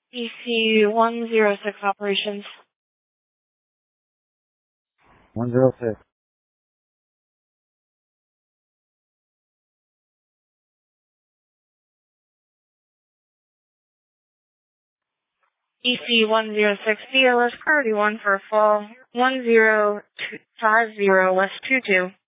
EC-106 operations. 106. EC-106, BLS priority 1 for fall 1050 West 22.